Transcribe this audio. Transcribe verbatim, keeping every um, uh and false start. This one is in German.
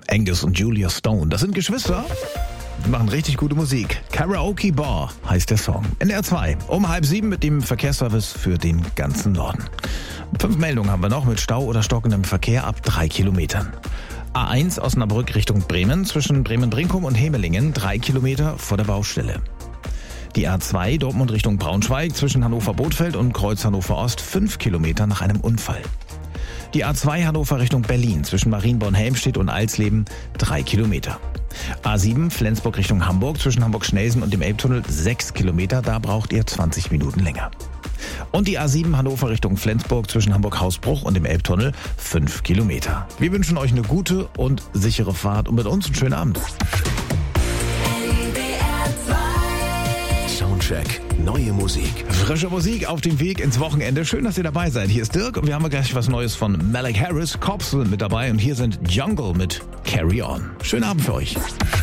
Angus und Julia Stone, das sind Geschwister. Die machen richtig gute Musik. Karaoke Bar heißt der Song. N D R zwei, um halb sieben mit dem Verkehrsservice für den ganzen Norden. Fünf Meldungen haben wir noch mit Stau oder stockendem Verkehr ab drei Kilometern. A eins Osnabrück Richtung Bremen, zwischen Bremen-Brinkum und Hemelingen, drei Kilometer vor der Baustelle. Die A zwei Dortmund Richtung Braunschweig, zwischen Hannover-Bothfeld und Kreuz Hannover-Ost, fünf Kilometer nach einem Unfall. Die A zwei Hannover Richtung Berlin, zwischen Marienborn-Helmstedt und Alsleben, drei Kilometer. A sieben Flensburg Richtung Hamburg, zwischen Hamburg-Schnelsen und dem Elbtunnel, sechs Kilometer, da braucht ihr zwanzig Minuten länger. Und die A sieben Hannover Richtung Flensburg, zwischen Hamburg-Hausbruch und dem Elbtunnel, fünf Kilometer. Wir wünschen euch eine gute und sichere Fahrt und mit uns einen schönen Abend. Soundcheck, neue Musik. Frische Musik auf dem Weg ins Wochenende. Schön, dass ihr dabei seid. Hier ist Dirk und wir haben gleich was Neues von Malik Harris. Cops sind mit dabei und hier sind Jungle mit Carry On. Schönen Abend für euch.